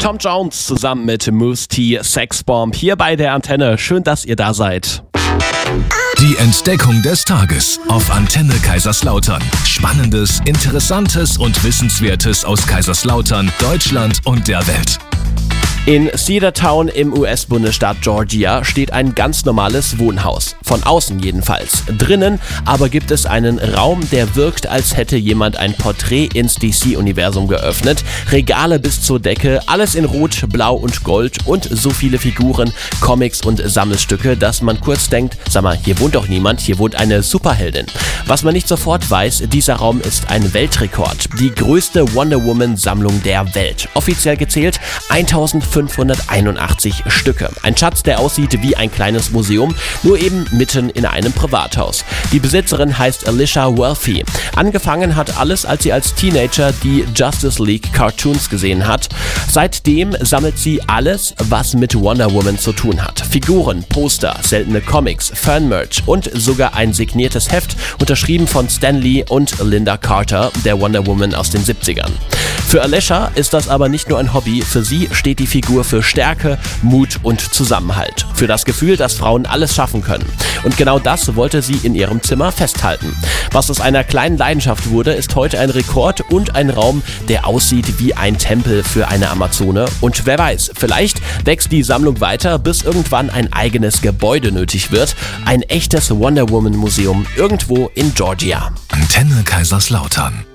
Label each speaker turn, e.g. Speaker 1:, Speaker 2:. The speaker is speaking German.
Speaker 1: Tom Jones zusammen mit Mousse T, Sexbomb hier bei der Antenne. Schön, dass ihr da seid.
Speaker 2: Die Entdeckung des Tages auf Antenne Kaiserslautern. Spannendes, Interessantes und Wissenswertes aus Kaiserslautern, Deutschland und der Welt.
Speaker 1: In Cedartown im US-Bundesstaat Georgia steht ein ganz normales Wohnhaus. Von außen jedenfalls. Drinnen aber gibt es einen Raum, der wirkt, als hätte jemand ein Porträt ins DC-Universum geöffnet. Regale bis zur Decke, alles in Rot, Blau und Gold und so viele Figuren, Comics und Sammelstücke, dass man kurz denkt, sag mal, hier wohnt doch niemand, hier wohnt eine Superheldin. Was man nicht sofort weiß, dieser Raum ist ein Weltrekord. Die größte Wonder Woman-Sammlung der Welt. Offiziell gezählt 1581 Stücke. Ein Schatz, der aussieht wie ein kleines Museum, nur eben mitten in einem Privathaus. Die Besitzerin heißt Alicia Welfy. Angefangen hat alles, als sie als Teenager die Justice League Cartoons gesehen hat. Seitdem sammelt sie alles, was mit Wonder Woman zu tun hat. Figuren, Poster, seltene Comics, Fanmerch und sogar ein signiertes Heft, unterschrieben von Stan Lee und Linda Carter, der Wonder Woman aus den 70ern. Für Alicia ist das aber nicht nur ein Hobby, für sie steht die Figur für Stärke, Mut und Zusammenhalt. Für das Gefühl, dass Frauen alles schaffen können. Und genau das wollte sie in ihrem Zimmer festhalten. Was aus einer kleinen Leidenschaft wurde, ist heute ein Rekord und ein Raum, der aussieht wie ein Tempel für eine Amazone. Und wer weiß, vielleicht wächst die Sammlung weiter, bis irgendwann ein eigenes Gebäude nötig wird. Ein echtes Wonder Woman Museum irgendwo in Georgia.
Speaker 2: Antenne Kaiserslautern.